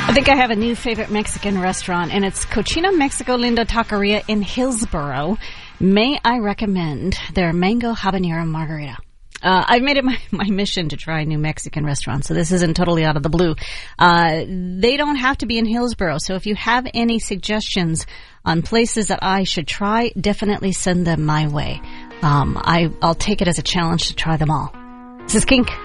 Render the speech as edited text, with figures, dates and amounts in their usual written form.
I think I have a new favorite Mexican restaurant, and it's Cochina Mexico Lindo Taqueria in Hillsboro. May I recommend their mango habanero margarita? I've made it my mission to try new Mexican restaurants, so this isn't totally out of the blue. They don't have to be in Hillsboro, so if you have any suggestions on places that I should try, definitely send them my way. I'll take it as a challenge to try them all. This is Kink.